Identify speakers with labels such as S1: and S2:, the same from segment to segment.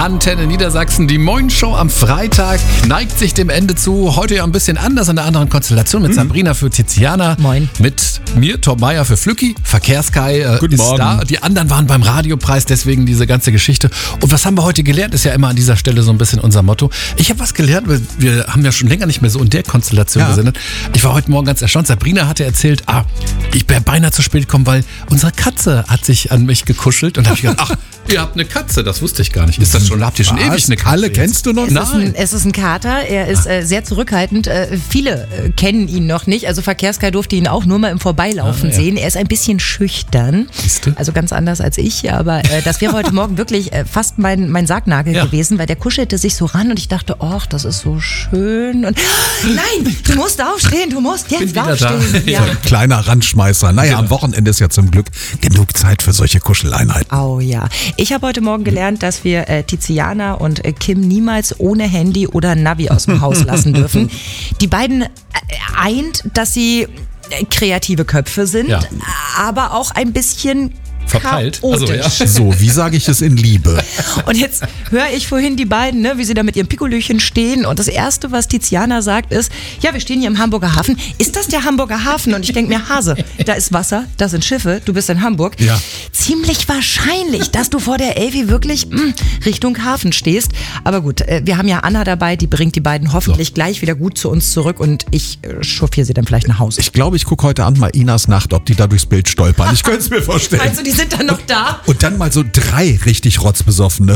S1: Antenne Niedersachsen. Die Morgenshow am Freitag neigt sich dem Ende zu. Heute ja ein bisschen anders, in einer anderen Konstellation. Mit Sabrina für Tiziana.
S2: Moin.
S1: Mit mir, Tom Meyer für Flücki. Verkehrskai
S3: Guten
S1: ist
S3: Morgen.
S1: da. Die anderen waren beim Radiopreis, deswegen diese ganze Geschichte. Und was haben wir heute gelernt? Ist ja immer an dieser Stelle so ein bisschen unser Motto. Ich habe was gelernt. Wir haben ja schon länger nicht mehr so in der Konstellation gesendet. Ich war heute Morgen ganz erstaunt. Sabrina hatte erzählt, ich wäre beinahe zu spät gekommen, weil unsere Katze hat sich an mich gekuschelt. Und da habe ich gedacht, ihr habt eine Katze, das wusste ich gar nicht. Ist das schon, habt ihr schon ewig eine Katze?
S3: Kalle, kennst du noch?
S2: Es ist ein Kater, er ist sehr zurückhaltend. Viele kennen ihn noch nicht. Also Verkehrskai durfte ihn auch nur mal im Vorbeilaufen sehen. Er ist ein bisschen schüchtern.
S1: Siehste?
S2: Also ganz anders als ich. Aber das wäre heute Morgen wirklich fast mein Sargnagel gewesen, weil der kuschelte sich so ran und ich dachte, ach, das ist so schön. Und nein, du musst aufstehen, du musst jetzt aufstehen. Ja.
S3: Kleiner Randschmeißer. Naja, am Wochenende ist ja zum Glück genug Zeit für solche Kuscheleinheiten.
S2: Oh ja. Ich habe heute Morgen gelernt, dass wir Tiziana und Kim niemals ohne Handy oder Navi aus dem Haus lassen dürfen. Die beiden eint, dass sie kreative Köpfe sind, aber auch ein bisschen
S1: verpeilt.
S2: chaotisch.
S1: Also,
S3: So, wie sage ich es in Liebe?
S2: Und jetzt höre ich vorhin die beiden, wie sie da mit ihrem Pikolöchen stehen. Und das Erste, was Tiziana sagt, ist, ja, wir stehen hier im Hamburger Hafen. Ist das der Hamburger Hafen? Und ich denke mir, Hase, da ist Wasser, da sind Schiffe, du bist in Hamburg.
S3: Ja.
S2: Ziemlich wahrscheinlich, dass du vor der Elfi wirklich Richtung Hafen stehst. Aber gut, wir haben ja Anna dabei, die bringt die beiden hoffentlich gleich wieder gut zu uns zurück. Und ich chauffiere sie dann vielleicht nach Hause.
S3: Ich glaube, ich gucke heute Abend mal Inas Nacht, ob die da durchs Bild stolpern. Ich könnte es mir vorstellen.
S2: Meinst du, die sind dann noch da?
S3: Und dann mal so 3 richtig rotzbesoffene.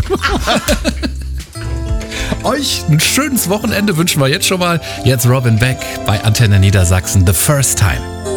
S1: euch ein schönes Wochenende wünschen wir jetzt schon mal. Jetzt Robin Beck bei Antenne Niedersachsen, The First Time.